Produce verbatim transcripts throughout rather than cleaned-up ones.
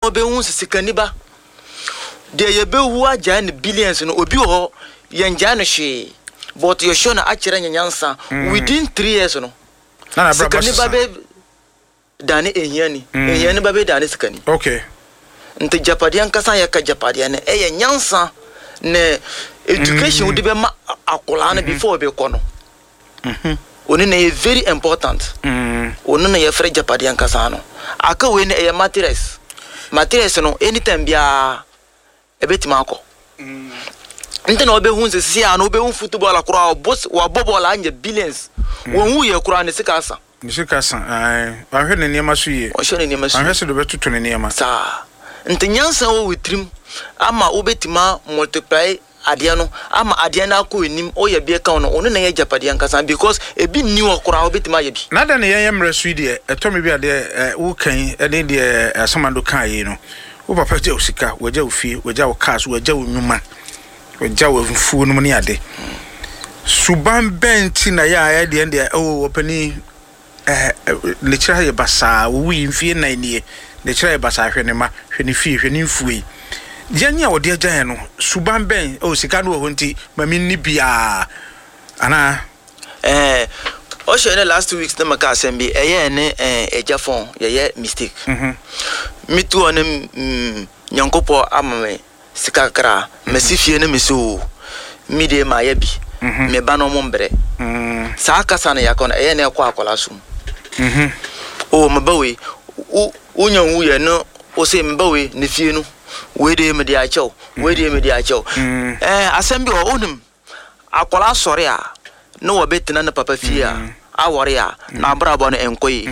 obe hu sikani ba de ye be hu agya ne billions no obi ho ye ngya no hwe but you show na akire nyansa within three years no na sikani ba be dane ehiani ehiani ba be dane sikani okay nte japadi ankasa ya ka japadi ne eye nyansa ne education would be ma akola na before be kono mhm oni na e very important mm oni na ye free japadi ankasa no aka we ne eye materials materials no anytime bia ebetima akọ mm nte na obe hu sisi a na obe hu football akora boss wa bobol anya billions won hu ye kora ne sika asa ne sika asa ai wa hwe ne niam so ye o hwe ne niam so an hwe se do betutu ne niam sa nte nyansa wo witrim ama obetima multiply adia no ama adia na akọ enim o ye bia kan no ono na ye japadi ankasa because ebi ni okora obetima ye bi na da ne ye yemre so de etomi bi ade wo kan ene de asamando kan yi no wo papa je osika waja ofie waja wo cars waja wo nyuma waja wo mfuo no ne ade suban benti na ya ya de de o opani eh lecture ye basa wo wi mfie na nie lecture ye basa hwe ne ma hwe ne fie hwe ne mfuo Janya odi agyan no suban ben o sika no ho nti mami ni bia ana eh o she na last weeks na maka asembi eye ne eh ejafon ye ye mistake mhm mitu onem nyankopo amame sika kra mesifie ne meso mi de ma ya bi me ba no mo mbre mhm sa kasa na yakon eye ne kwa akola sum mhm o mabawe unyan wu ye no o se mbawe ne fie no we de me dia chew we de me dia chew eh asembi o onim akola sori a no wo betina na papa fie a awori a na brabo no enkoyi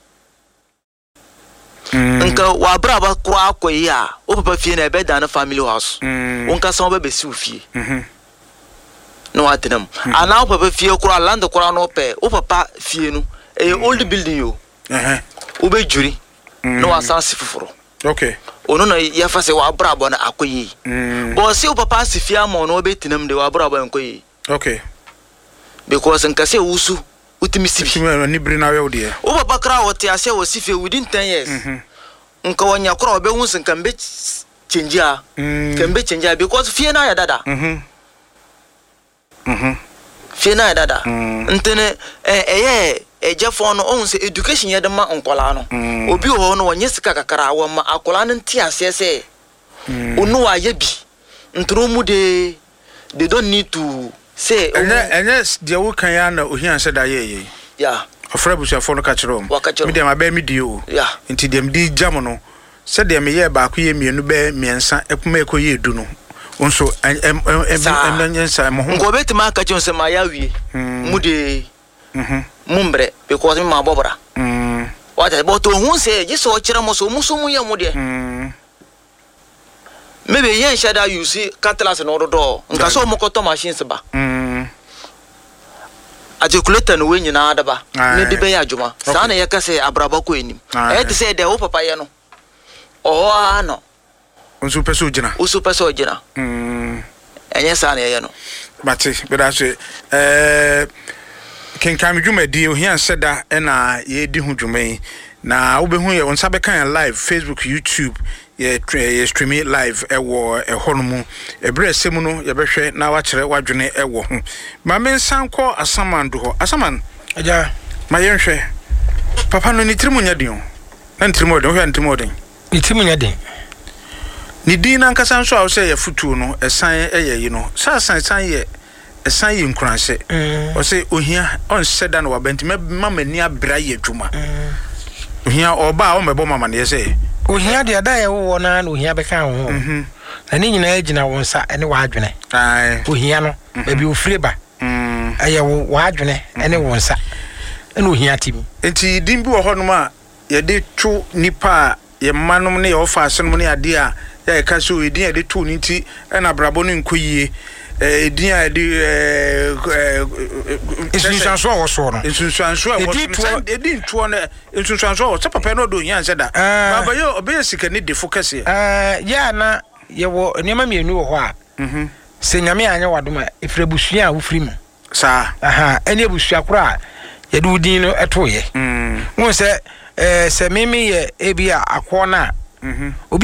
nka wa brabo kro akoyi a o papa fie na be da na family house wonka san be si ofie no atenam ana o papa fie kro land kro no pe o papa fie no e old building yo eh o be juri no asansi fufuro okay ono na ya fa se wa brabo na akoyi bo se o papa sifia mo no betinam de wa brabo enkoyi okay because nka se wusu utimi sibi ni brina we odi e o papa kra wote ase wo sifia within ten years nka wonya kra obe hu nka mbe change a kembe change a because fie na ya dada mhm mhm fie na ya dada ntene eh eh ejafo no on se education ye de ma onkola no obi ho no wonye sika kakara wo ma akola no nti asese onu wa ye bi ntro mu de they don't need to say ene ene de wo kan ya na ohian se da ye ye ya afra bu sefo no ka kire o mi dem aba mi di o ya nti dem di jam no se de me ye ba ko ye mienu be miensa ekuma ekoye edu no onso em em em nyensa mo ho ngo betima ka kire se ma ya wie mu de mhm mumbre because me ma bobra mm what about who say just o kire mo so muso mu ye mu de mm maybe yen shada you see catlas no do nka so mo koto machines ba mm articulator no we nyina adaba ne de be ya adwuma sa na ye ka say abraba ko enim e te say de wo papa ye no oh ano onso peso gina onso peso gina mm enye sa na ye no bati be da so eh ken kam dwuma di ohian seda na ye di hu dwuma yi na wo be hu ye onsa be kan live Facebook YouTube ye ye streaming live e wo e honomu e bre semu no ye be hwe na wa kire wadwene e wo ho ma men sanko asamando ho asaman aja ma ye hwe papa no ni trimu nya den na trimu den hwe trimu den ni trimu nya den ni di na nkasa nso a wo se ye futu no esan e ye yi no sa san san ye esan yi nkranse o se ohia on seda no wabenti mama ni abra ye dwuma ohia oba o mebo mama ne se ohia de ada ye wo na na ohia be kan ho mhm na ni nyina agina won sa ene wa adwene ai ohia no ba bi ofire ba mm aye wo wa adwene ene won sa ene ohia tim enti din bi wo ho no ma ye de tu nipa ye manom ne ye ofa asenum ne ade a ye ka so edin ye de tu ni nti ena brabo no nkoyie eh dia di eh insunsanso wo so no insunsanso wo edin tuo na insunsanso wo papa no do yan se da baba yo obe sika ni de focus eh ya na ye wo niam mienu wo ho a mhm se nyame anya wadoma efre busua a wo firi mu sa aha ene busua kura ye du din no eto ye mhm won se eh se meme ye ebia akwo na mhm